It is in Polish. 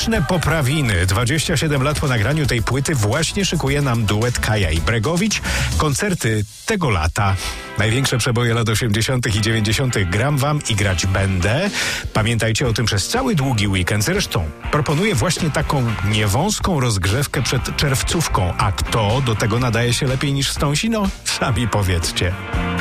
Muzyczne poprawiny. 27 lat po nagraniu tej płyty właśnie szykuje nam duet Kaja i Bregowicz. Koncerty tego lata. Największe przeboje lat 80. i 90. gram wam i grać będę. Pamiętajcie o tym przez cały długi weekend. Zresztą proponuję właśnie taką niewąską rozgrzewkę przed czerwcówką. A kto do tego nadaje się lepiej niż Stąsi? No, sami powiedzcie.